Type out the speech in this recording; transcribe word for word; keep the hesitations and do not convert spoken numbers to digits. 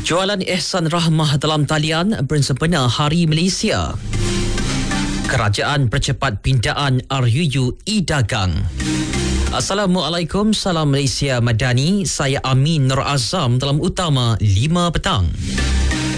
Jualan Ihsan Rahmah dalam talian bersempena Hari Malaysia. Kerajaan percepat pindaan R U U e-dagang. Assalamualaikum, salam Malaysia Madani. Saya Amin Nur Azam dalam utama lima petang.